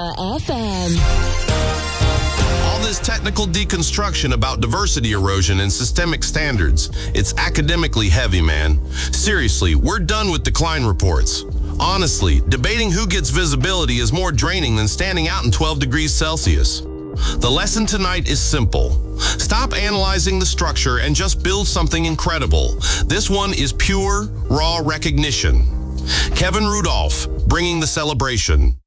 Power FM. All this technical deconstruction about diversity erosion and systemic standards, it's academically heavy, man. Seriously, we're done with decline reports. Honestly, debating who gets visibility is more draining than standing out in 12 degrees Celsius. The lesson tonight is simple. Stop analyzing the structure and just build something incredible. This one is pure, raw recognition. Kevin Rudolph, bringing the celebration.